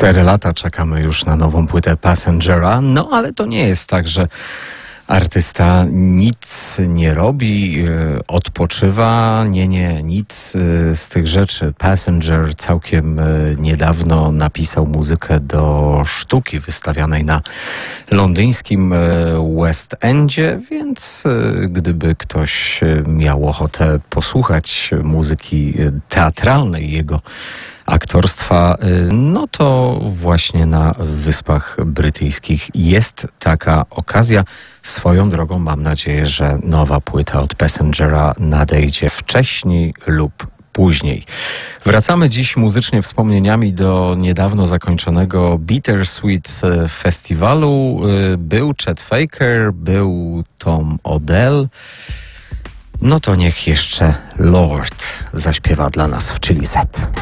4 lata czekamy już na nową płytę Passengera, no ale to nie jest tak, że artysta nic nie robi, odpoczywa. Nie, nic z tych rzeczy. Passenger całkiem niedawno napisał muzykę do sztuki wystawianej na londyńskim West Endzie, więc gdyby ktoś miał ochotę posłuchać muzyki teatralnej jego aktorstwa, no to właśnie na Wyspach Brytyjskich jest taka okazja. Swoją drogą mam nadzieję, że nowa płyta od Passengera nadejdzie wcześniej lub później. Wracamy dziś muzycznie wspomnieniami do niedawno zakończonego Bittersweet Festiwalu. Był Chet Faker, był Tom Odell. No to niech jeszcze Lord zaśpiewa dla nas w Chili Set.